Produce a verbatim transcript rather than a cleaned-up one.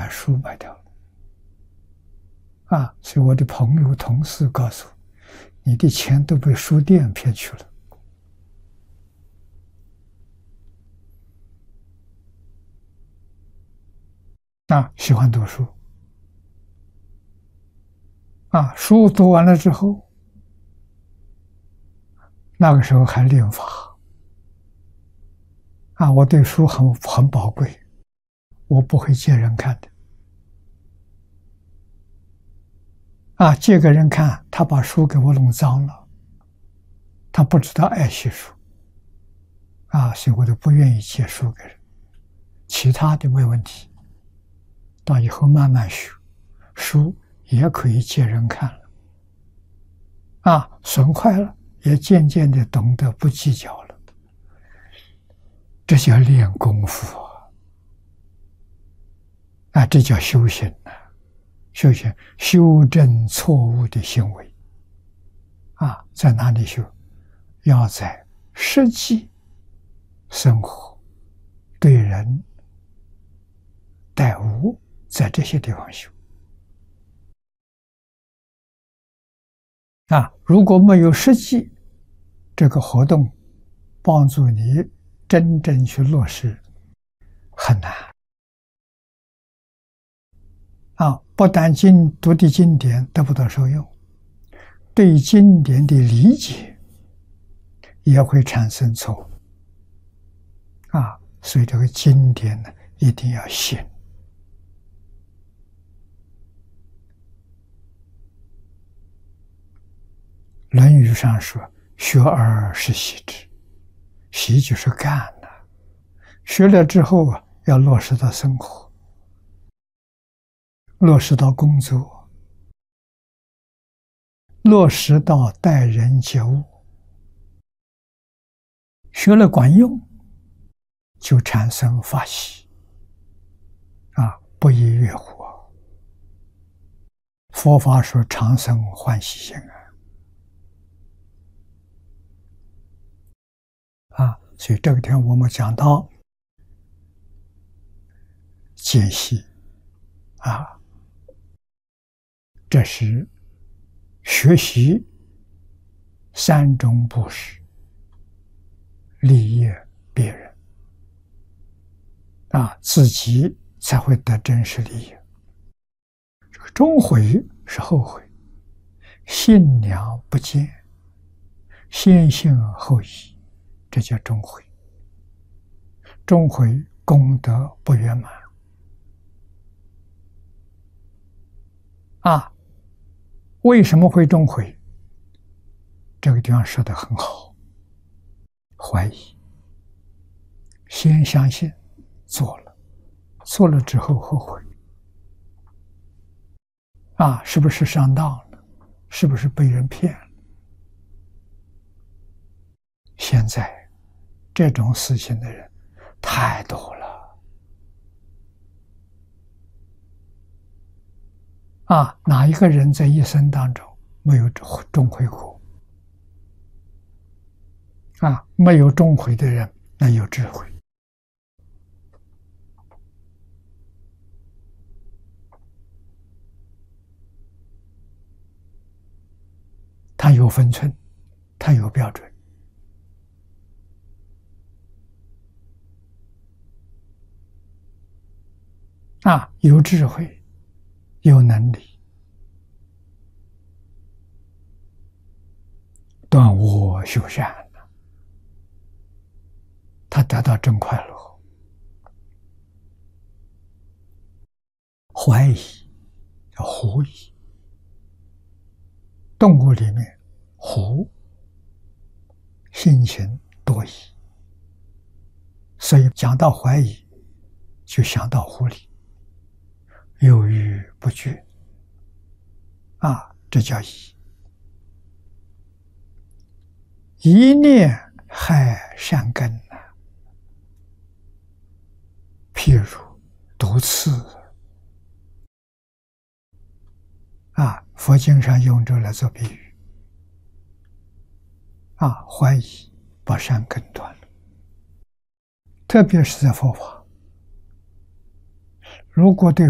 买书买掉了。啊，所以我的朋友同事告诉我，你的钱都被书店骗去了。啊，喜欢读书。啊，书读完了之后，那个时候还练法。啊，我对书很很宝贵，我不会借人看的。啊，借给人看，他把书给我弄脏了，他不知道爱惜书。啊，所以我就不愿意借书给人。其他的没问题，到以后慢慢学，书也可以借人看了。啊，损坏了，也渐渐的懂得不计较了。这叫练功夫啊！啊，这叫修行啊！修行，修正错误的行为。啊，在哪里修？要在实际生活、对人待物，在这些地方修。啊，如果没有实际这个活动帮助你真正去落实，很难。啊，不但经读的经典得不到受用，对经典的理解也会产生错误。啊，所以这个经典呢，一定要信。《论语》上说：“学而时习之。”习就是干了，学了之后啊，要落实到生活，落实到工作，落实到待人接物。学了管用，就产生法喜。啊，不亦乐乎。佛法说常生欢喜心啊。啊，所以这个天我们讲到间隙啊，这是学习三种布施，利益别人，啊，自己才会得真实利益。这个终悔是后悔，信良不坚，先信后疑，这叫终悔。终悔功德不圆满。啊，为什么会终悔？这个地方说得很好，怀疑，先相信，做了，做了之后后悔。啊，是不是上当了？是不是被人骗了？现在这种事情的人太多了。啊，哪一个人在一生当中没有终悔过？啊，没有终悔的人，那有智慧。他有分寸，他有标准。啊，有智慧，有能力，断恶修善，他得到真快乐。怀疑叫狐疑，动物里面狐性情多疑，所以讲到怀疑就想到狐狸，犹豫不决。啊，这叫疑。一念害善根啊，譬如毒刺。啊，佛经上用这来做比喻。啊，怀疑把善根断了，特别是在佛法，如果对